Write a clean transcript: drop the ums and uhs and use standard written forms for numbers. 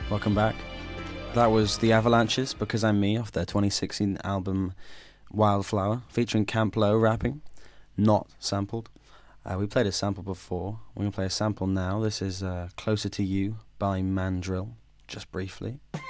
Welcome back. That was The Avalanches, Because I'm Me, off their 2016 album Wildflower, featuring Camp Lo rapping, not sampled. We played a sample before. We're going to play a sample now. This is Closer to You by Mandrill, just briefly.